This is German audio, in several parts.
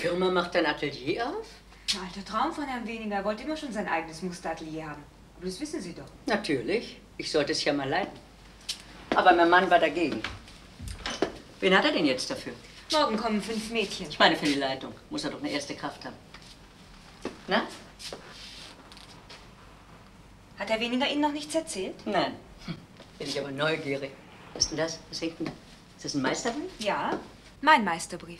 Firma macht ein Atelier auf? Ein alter Traum von Herrn Weniger. Er wollte immer schon sein eigenes Musteratelier haben. Aber das wissen Sie doch. Natürlich. Ich sollte es ja mal leiten. Aber mein Mann war dagegen. Wen hat er denn jetzt dafür? Morgen kommen 5 Mädchen. Ich meine für die Leitung. Muss er doch eine erste Kraft haben. Na? Hat Herr Weniger Ihnen noch nichts erzählt? Nein. Bin ich aber neugierig. Was ist denn das? Was hängt denn da? Ist das ein Meisterbrief? Ja, mein Meisterbrief.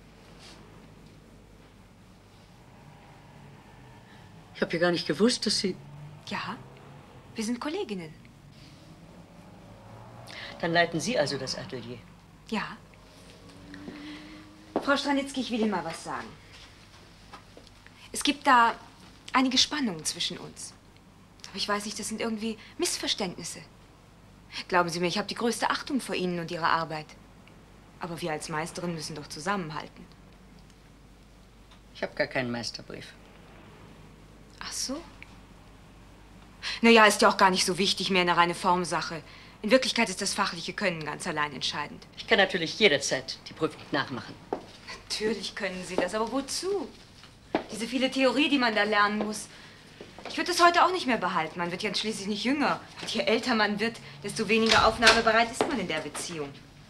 Ich habe ja gar nicht gewusst, dass Sie... Ja, wir sind Kolleginnen. Dann leiten Sie also das Atelier. Ja. Frau Stranitzky, ich will Ihnen mal was sagen. Es gibt da einige Spannungen zwischen uns. Aber ich weiß nicht, das sind irgendwie Missverständnisse. Glauben Sie mir, ich habe die größte Achtung vor Ihnen und Ihrer Arbeit. Aber wir als Meisterin müssen doch zusammenhalten. Ich habe gar keinen Meisterbrief. Ach so? Naja, ist ja auch gar nicht so wichtig, mehr eine reine Formsache. In Wirklichkeit ist das fachliche Können ganz allein entscheidend. Ich kann natürlich jederzeit die Prüfung nachmachen. Natürlich können Sie das, aber wozu? Diese viele Theorie, die man da lernen muss. Ich würde das heute auch nicht mehr behalten. Man wird ja schließlich nicht jünger. Und je älter man wird, desto weniger aufnahmebereit ist man in der Beziehung.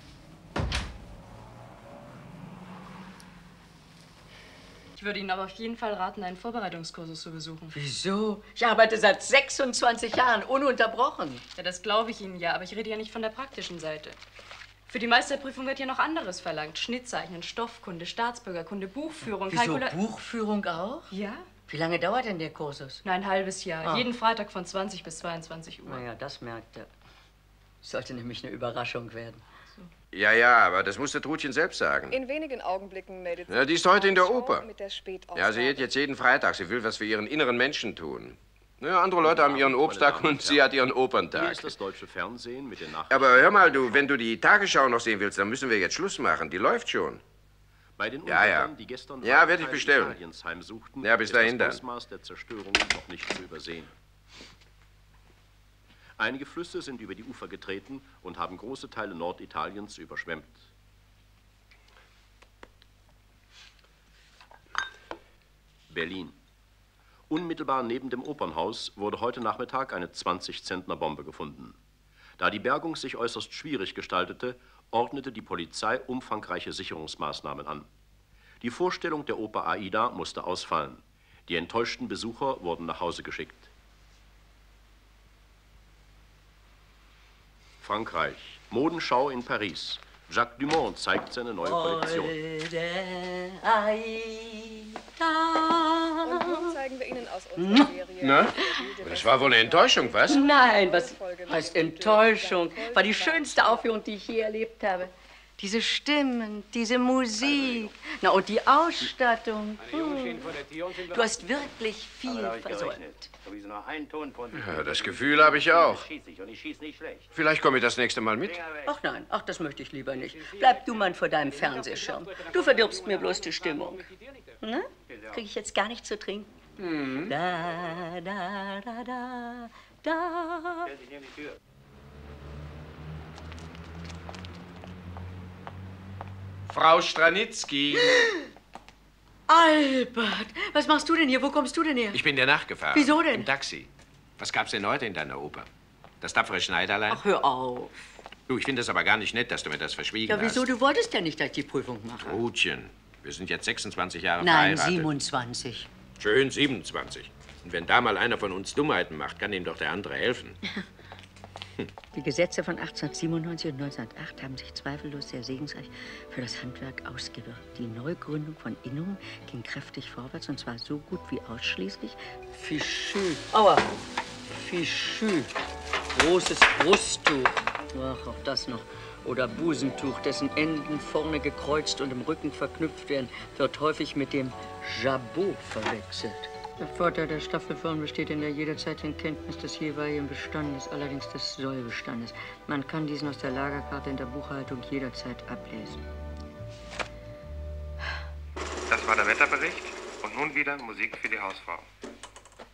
Ich würde Ihnen aber auf jeden Fall raten, einen Vorbereitungskursus zu besuchen. Wieso? Ich arbeite seit 26 Jahren ununterbrochen. Ja, das glaube ich Ihnen ja, aber ich rede ja nicht von der praktischen Seite. Für die Meisterprüfung wird ja noch anderes verlangt. Schnittzeichnen, Stoffkunde, Staatsbürgerkunde, Buchführung, Wieso, Buchführung auch? Ja. Wie lange dauert denn der Kursus? Na, ein halbes Jahr. Ah. Jeden Freitag von 20 bis 22 Uhr. Naja, das merkt er. Sollte nämlich eine Überraschung werden. Ja, ja, aber das muss der Trudchen selbst sagen. In wenigen Augenblicken meldet sie Ja, die ist heute in der Schau Oper. mit der Spätausgabe. Ja, sie geht jetzt jeden Freitag. Sie will was für ihren inneren Menschen tun. Naja, andere Leute haben ihren Obsttag und sie hat ihren Hier Operntag. ist das deutsche Fernsehen mit den Nachrichten. Aber hör mal, du, wenn du die Tagesschau noch sehen willst, dann müssen wir jetzt Schluss machen. Die läuft schon. Bei den Ja, ja. Unwettern, die gestern Ja, weite werd ich Teile bestellen. Italiens heimsuchten, Ja, bis ist dahin das dann. Ausmaß der Zerstörung noch nicht zu übersehen. Einige Flüsse sind über die Ufer getreten und haben große Teile Norditaliens überschwemmt. Berlin. Unmittelbar neben dem Opernhaus wurde heute Nachmittag eine 20-Zentner-Bombe gefunden. Da die Bergung sich äußerst schwierig gestaltete, ordnete die Polizei umfangreiche Sicherungsmaßnahmen an. Die Vorstellung der Oper Aida musste ausfallen. Die enttäuschten Besucher wurden nach Hause geschickt. Frankreich. Modenschau in Paris. Jacques Dumont zeigt seine neue Kollektion. Und nun zeigen wir Ihnen aus unserer Serie... Na? Das war wohl eine Enttäuschung, was? Nein, was heißt Enttäuschung? War die schönste Aufführung, die ich je erlebt habe. Diese Stimmen, diese Musik, na und die Ausstattung. Du hast wirklich viel versäumt. Ja, das Gefühl habe ich auch. Vielleicht komme ich das nächste Mal mit. Ach nein, ach, das möchte ich lieber nicht. Bleib du mal vor deinem Fernsehschirm. Du verdirbst mir bloß die Stimmung. Na? Krieg ich jetzt gar nichts zu trinken? Da, da, da, da, da. Frau Stranitzky. Albert, was machst du denn hier? Wo kommst du denn her? Ich bin dir nachgefahren. Wieso denn? Im Taxi. Was gab's denn heute in deiner Oper? Das tapfere Schneiderlein? Ach, hör auf. Du, ich finde es aber gar nicht nett, dass du mir das verschwiegen Ja, wieso? hast. Du wolltest ja nicht, dass ich die Prüfung mache. Trudchen, wir sind jetzt 26 Jahre Nein, verheiratet. 27. Schön 27. Und wenn da mal einer von uns Dummheiten macht, kann ihm doch der andere helfen. Die Gesetze von 1897 und 1908 haben sich zweifellos sehr segensreich für das Handwerk ausgewirkt. Die Neugründung von Innungen ging kräftig vorwärts, und zwar so gut wie ausschließlich Fichu. Aua! Fichu. Großes Brusttuch. Ach, auch das noch. Oder Busentuch, dessen Enden vorne gekreuzt und im Rücken verknüpft werden, wird häufig mit dem Jabot verwechselt. Der Vorteil der Staffelform besteht in der jederzeitigen Kenntnis des jeweiligen Bestandes, allerdings des Sollbestandes. Man kann diesen aus der Lagerkarte in der Buchhaltung jederzeit ablesen. Das war der Wetterbericht und nun wieder Musik für die Hausfrau.